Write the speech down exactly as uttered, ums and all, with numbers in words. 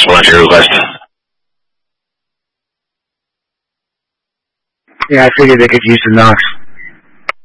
voluntary request. Yeah, I figured they could use the Knox.